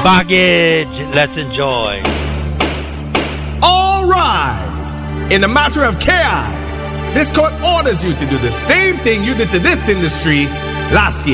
baggage. Let's enjoy. All rise. In the matter of KI, this court orders you to do the same thing you did to this industry last year.